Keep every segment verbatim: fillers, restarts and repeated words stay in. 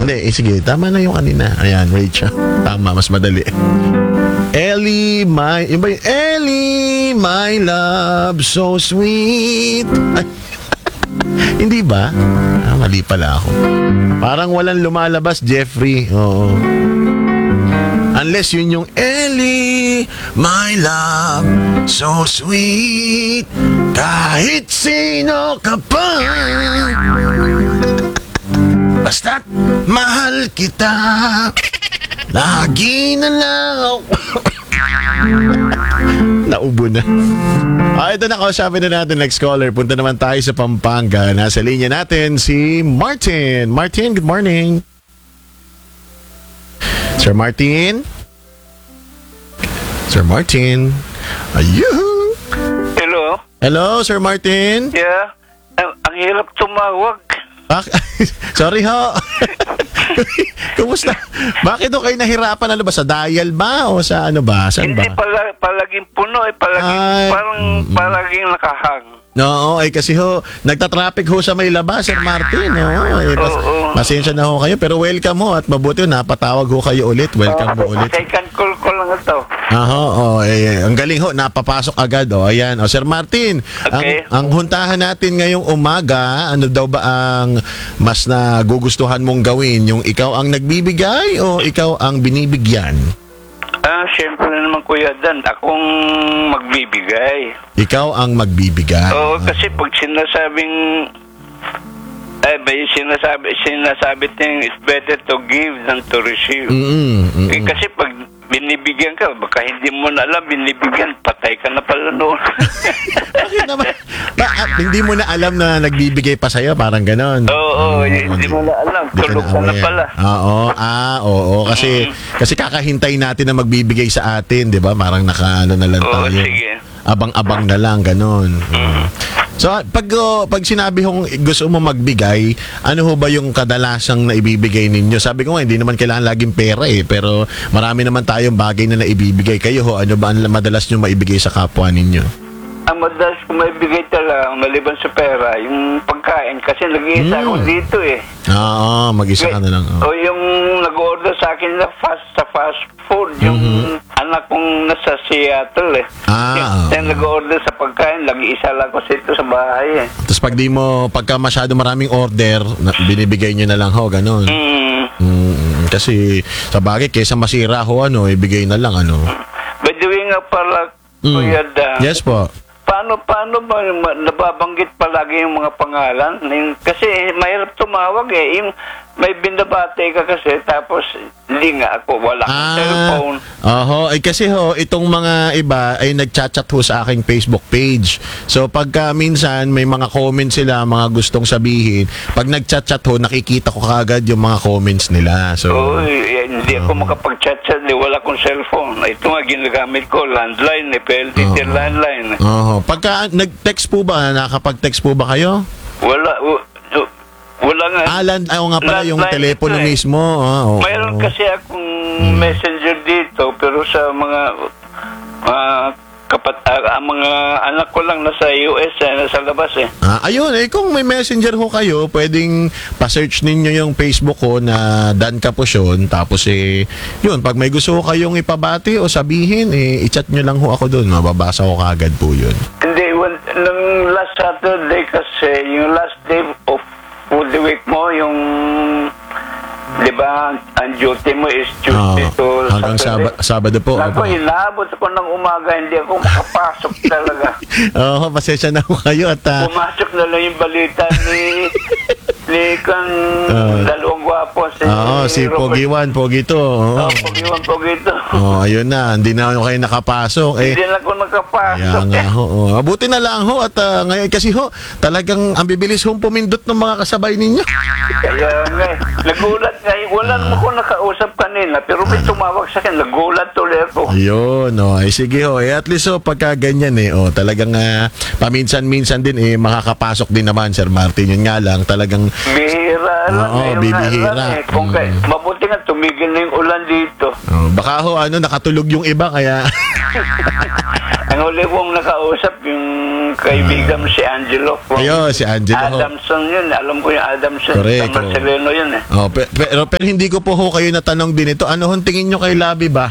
Hindi, eh, sige, tama na yung kanina. Ayan, Rachel. Tama, mas madali. Ellie, my... Yung ba yung Ellie, my love, so sweet. Ay, hindi ba? Ah, mali pala ako. Parang walang lumalabas, Jeffrey. Oo. Unless yun yung Ellie, my love, so sweet. Kahit sino ka pa, basta't mahal kita, lagi na lang. Naubo na. Ah, ito na, kausapin na natin next caller. Punta naman tayo sa Pampanga. Nasa linya natin si Martin. Martin, good morning. Sir Martin? Sir Martin? Ayun. Hello? Hello, Sir Martin? Yeah. Ang, ang hirap tumawag. Bak- Sorry ho. Kumusta? Bakit ho kayo nahirapan? Ano ba? Sa dial ba? O sa ano ba? Saan ba? Hindi pala, palaging puno eh. Palaging, Ay, parang mm, palaging nakahang. Oo, ay kasi ho, nagta-traffic ho sa may labas, Sir Martin. Oo, eh, pas- Oo. pasensya na ho kayo. Pero welcome ho at mabuti ho, napatawag ho kayo ulit. Welcome ho ulit. Second call ko lang ito. Aho, oh, eh, ang galing ho, napapasok agad. Oh, ayan. Oh, Sir Martin, Okay. ang, ang huntahan natin ngayong umaga, ano daw ba ang mas nagugustuhan mong gawin? Yung ikaw ang nagbibigay o ikaw ang binibigyan? Ah, syempre naman Kuya Dan, akong magbibigay. Ikaw ang magbibigay. Oo, kasi pag sinasabing eh, ba yung sinasabi, sinasabi ting it's better to give than to receive. Mm-mm, mm-mm. Eh, kasi pag binibigyan ka, baka hindi mo na alam, binibigyan, patay ka na pala noon. Bakit naman? Ba, ah, hindi mo na alam na nagbibigay pa sa'yo, parang ganon. Oo, oh, hindi mo na alam, Hindi ka tulog ka na aware. pala. Oo, ah, oo, kasi kasi kakahintay natin na magbibigay sa atin, 'di ba? Parang naka ano na lang Oo, tayo. sige. Abang-abang na lang ganon. Mm. So, pag oh, pag sinabi hong gusto mo magbigay, ano ho ba yung kadalasang naibibigay ninyo? Sabi ko nga, hindi naman kailangan laging pera eh, pero marami naman tayong bagay na naibibigay. Kayo ho, ano ba ang madalas nyo maibigay sa kapwa ninyo? Ang madalas ko may bigay talaga, maliban sa pera, yung pagkain, kasi nag-iisa Mm. ako dito eh. Oo, mag-isa ka na lang. Oh. O yung nag-order sa akin na fast sa fast food, yung anak kong nasa Seattle eh. Ah, yung, oo. yung nag-order sa pagkain, nag-iisa lang ko dito sa bahay eh. Tapos pag di mo, pagka masyado maraming order, na, binibigay nyo na lang ho, ganon. Mm. Mm, kasi sa bagay, kesa masira ho, ano, ibigay na lang, ano. By the way nga pala, Mm. Kuya Dan, Yes po. paano, paano ba ma- nababanggit palagi yung mga pangalan? Yung, kasi mahirap tumawag eh. Yung may binabate ka kasi, tapos hindi nga ako, wala akong cellphone. Oho, ay kasi ho, itong mga iba ay nagchat-chat ho sa aking Facebook page. So pagka minsan may mga comments sila, mga gustong sabihin, pag nagchat-chat ho, nakikita ko kaagad yung mga comments nila. So, Oo, eh, hindi ako makapag-chat-chat, eh, wala akong cellphone. Ito nga ginagamit ko, landline, eh, P L D T Oo. landline. oho, pagka nag-text po ba, nakakapag-text po ba kayo? Wala, w- w- wala nga. Alan, ayaw nga pala yung Landline telepono ito eh. mismo. Ah, oo. Mayroon kasi akong messenger dito, pero sa mga mga kapat ah, ang mga anak ko lang nasa U S eh, nasa labas eh. Ah, ayun, eh, kung may messenger ho kayo, pwedeng pa-search ninyo yung Facebook ko na Dan Capucion. Tapos eh, yun, pag may gusto ko kayong ipabati o sabihin, eh, i-chat nyo lang ho ako doon. Mababasa ko kaagad po yun. Hindi, when, nung last Saturday kasi, yung last day of food week mo, yung, di ba, ang duty mo is Tuesday Ah, to hanggang Saturday. Sab- Sabado po. Naku, Opo. inaabot ako ng umaga, hindi ako makapasok talaga. Oo, pasensya na ho kayo at ah, Pumasok na lang yung balita ni ni kang Ah. dalawang gwapo si oo, si Robert. Pogi one, Pogi two. Oo. Oh, Pogiwan, Pogito. Oh, ayun na, hindi na kayo nakapasok. Eh, Hindi na ako nakapasok. kaya nga ho. Oh. Mabuti na lang ho at ah, ngayon kasi ho, talagang ang bibilis hong pumindot ng mga kasabay ninyo. Kaya nga, eh. nagulat nga. eh. Wala naman ako nakausap kanina, pero may tumawag sa akin, nagulat tuloy ako. Ayun, oh, ay sige ho. Eh, at least ho, pagka ganyan eh, oh, talagang ah, paminsan-minsan din eh, makakapasok din naman, Sir Martin. Yun nga lang, talagang Bihira lang. Oo, eh, yung bibihira. nalan Eh. Kung Mm. kay, mabuti nga, tumigil na yung ulan dito. oh, baka ho, ano, nakatulog yung iba, kaya Ang huli kong nakausap, yung kaibigan mo si Angelo. From Ayo, si Angelo. ho. Adamson yun. Alam ko yung Adamson. Correct, Sa Marcelino yun eh. Oh, pe- pero, pero hindi ko po ho kayo natanong din ito. Ano hong tingin nyo kay Labi ba?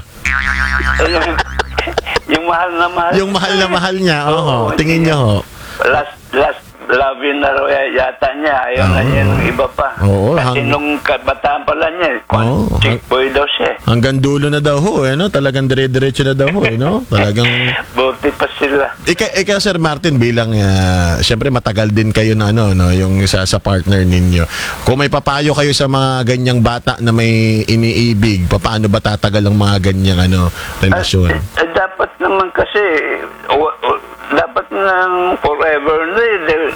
yung, yung mahal na mahal. Yung mahal na mahal niya. Oo, Oo, tingin nyo ho. Last, last love na raw yata niya. Ayaw na Oo. niya yung iba pa. Oo, Kasi hang- nung kabataan pala niya, Oo, chick boy daw siya. Hanggang dulo na daw ho, eh, no? Talagang dire-diretso na daw ho, eh, no? Talagang... Buti pa sila. Ika, ika Sir Martin, bilang, uh, siyempre matagal din kayo na, ano, no? Yung sa, sa partner ninyo. Kung may papayo kayo sa mga ganyang bata na may iniibig, paano ba tatagal ang mga ganyang, ano, relasyon? Ah, eh, dapat naman kasi, o, o, dapat nang forever na eh. Dahil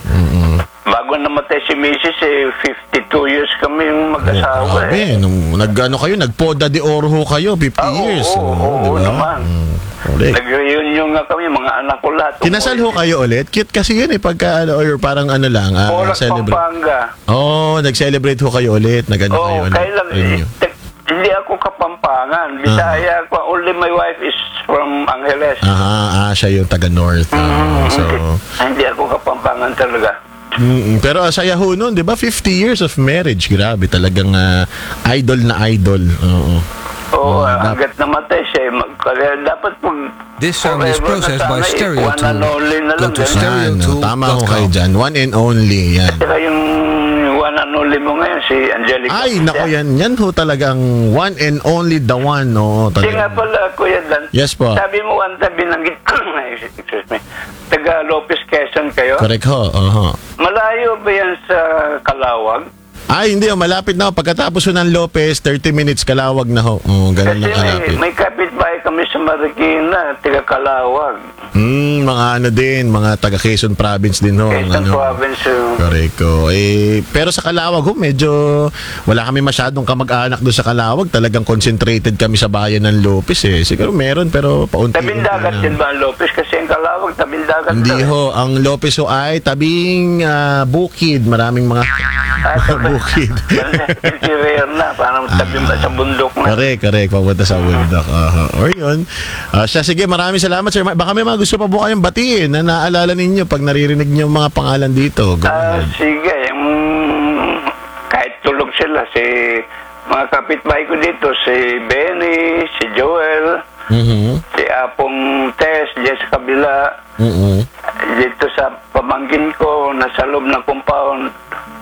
bago namatay si Missus eh, fifty-two years kami yung mag-asawa Grabe, eh. nung nag-ano kayo, nag-poda de oro ho kayo, fifty Ah, oo, years. oo, oh, oo, diba? naman. Mm, correct. Nag-reunion nga kami, mga anak ko lahat. Kinasal ho kayo ulit? Cute kasi yun eh, pagka, ano, or parang ano lang, ah, Porac, celebrate. Pampanga. Oh, nag-celebrate ho kayo ulit, nag-ano Oo, kayo ulit. kailan, Renew. eh, te- hindi ako Kapampangan. Bisaya ako. Only my wife is from Angeles. Aha, ah, siya yung taga-north. Ah, so, Ah, hindi ako Kapampangan talaga. mm, pero ah, saya ho nun, di ba? fifty years of marriage, grabe, talagang ah, idol na idol. Oo. Oo, Oh, hanggat namatay siya, eh, mag- kaya dapat pag This song is forever na processed by sana, eh, Stereo one and only na Go lang. to ganun. stereo Yan, two oh, tama ho dot com. kayo dyan. One and only, yan. Saka yung one and only mo ngayon, si Angelica. Ay, nako yan. Yan ho talagang one and only the one. Oo, Kasi nga talagang. pala, Kuya Dan, Yes po. sabi mo one time binanggit ko, excuse me, taga Lopez Quezon kayo. Correct ho. Oho. Malayo ba yan sa Kalawag? Ay, hindi. Oh, malapit na ho. Pagkatapos ho ng Lopez, thirty minutes kalawag na ho. Oo, ganun Kasi lang may, kalapit. may kapitbahay kami sa Marikina, taga Kalawag. Hmm, mga ano din, mga taga Quezon Province din ho. ang Quezon ano. Province. yung- Correct ko. Eh, pero sa Kalawag ho, medyo wala kami masyadong kamag-anak doon sa Kalawag. Talagang concentrated kami sa bayan ng Lopez eh. Siguro meron pero paunti-unti Tabing dagat na. din ba ang Lopez? Kasi ang Kalawag, tabing dagat. Hindi daw eh. ho, ang Lopez ho ay tabing ah, bukid. Maraming mga Ah, tabi- bukid. Interior na, parang tabing ba sa bundok na. Correct, correct. Papunta sa bundok. Aha. Or yun. Ah, siya, sige, maraming salamat, sir. Baka may mga gusto pa po kayong batiin na naalala ninyo pag naririnig niyo yung mga pangalan dito. Go Ah, ahead. sige, yung kahit tulog sila, si mga kapitbahay ko dito, si Benny, si Joel, Mhm. si Apong Tess, diyan sa kabila, Mhm. dito sa pamangkin ko, nasa loob ng compound.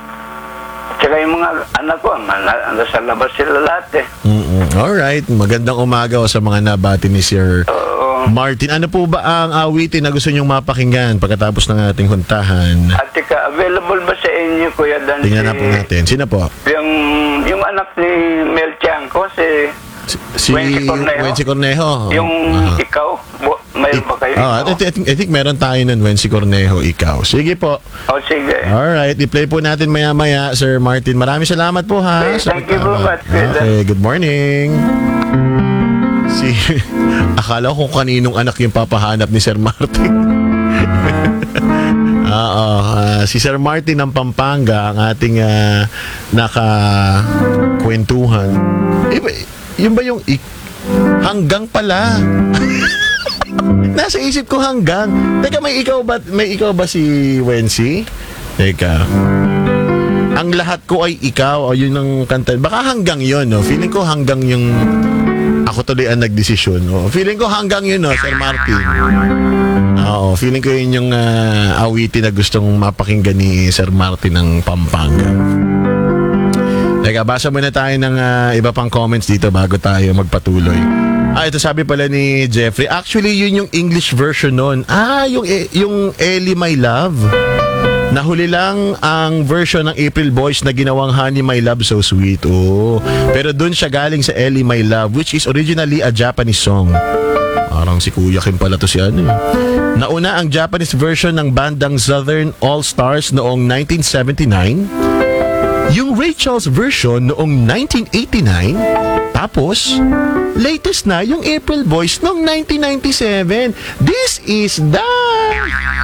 Tsaka yung mga anak ko, na- nasa labas sila lahat eh. Mhm. Alright. Magandang umaga ho sa mga nabati ni Sir Oo. Martin. Ano po ba ang awitin na gusto nyong mapakinggan pagkatapos ng ating huntahan? At tika, available ba sa inyo, Kuya Dan? Tingnan na si- po natin. Sino po? Yung, yung anak ni Mel Chanco, si... Si Wency Cornejo? Wency Cornejo. Yung Aha. ikaw, bu- mayroon ba kayo? Ah, I, ikaw? think, I think meron tayo nun, Wency Cornejo, ikaw. Sige po. O sige. Alright, i-play po natin maya-maya, Sir Martin. Maraming salamat po, ha? Okay, sa thank you very pagtawag. much, Kuya Dan. Okay, good morning. Si, akala ko kung kaninong anak yung papahanap ni Sir Martin. Oo, ah, si Sir Martin ng Pampanga, ang ating uh, naka-kwentuhan. Eh, ba- yun ba yung ik- hanggang pala? Nasa isip ko hanggang. Teka, may ikaw ba, may ikaw ba si Wency? Teka. Ang lahat ko ay ikaw, o yun ang kanta. Baka hanggang yun, no? Feeling ko hanggang yung ako tuloy ang nagdesisyon. No? Feeling ko hanggang yun, no, Sir Martin. Oo, feeling ko yun yung uh, awitin na gustong mapakinggan ni Sir Martin ng Pampanga. Teka, basa muna tayo ng ah, iba pang comments dito bago tayo magpatuloy. Ah, ito sabi pala ni Jeffrey. Actually, yun yung English version nun. Ah, yung, E- yung Ellie My Love. Nahuli lang ang version ng April Boys na ginawang Honey My Love So Sweet. Oh. Pero dun siya galing sa Ellie My Love, which is originally a Japanese song. Parang si Kuya Kim pala to si ano eh. Nauna ang Japanese version ng bandang Southern All Stars noong nineteen seventy-nine. Yung Rachel's version noong nineteen eighty-nine. Tapos, latest na yung April Boys noong nineteen ninety-seven. This is done!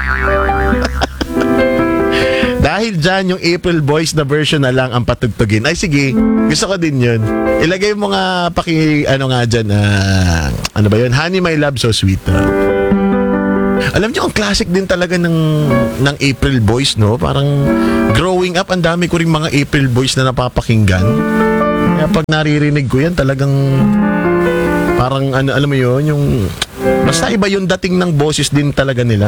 Dahil dyan yung April Boys na version na lang ang patugtugin. Ay sige, gusto ko din yun. Ilagay mo nga paki, ano nga dyan, ah, ano ba yun? Honey My Love So Sweet. ah. Alam niyo, ang classic din talaga ng, ng April Boys, no? Parang growing up, ang dami ko rin mga April Boys na napapakinggan. Kaya pag naririnig ko yan, talagang parang, ano, alam mo yun, yung... Basta iba yung dating ng boses din talaga nila.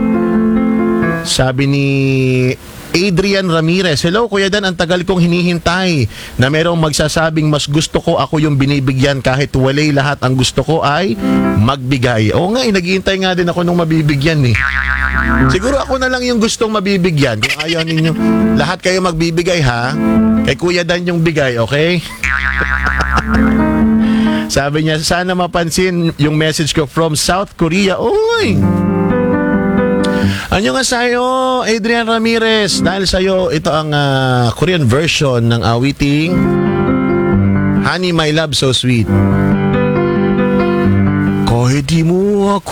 Sabi ni Adrian Ramirez, hello Kuya Dan, ang tagal kong hinihintay na merong magsasabing mas gusto ko ako yung binibigyan kahit walay lahat, ang gusto ko ay magbigay. Oo nga, eh, naghihintay nga din ako nung mabibigyan eh. Siguro ako na lang yung gustong mabibigyan. Kung ayaw ninyo, lahat kayo magbibigay ha. Kay Kuya Dan yung bigay, okay? Sabi niya, sana mapansin yung message ko from South Korea. Uy! Ano nga sa'yo, Adrian Ramirez? Dahil sa'yo, ito ang uh, Korean version ng awiting Honey, My Love, So Sweet. Kahit di mo ako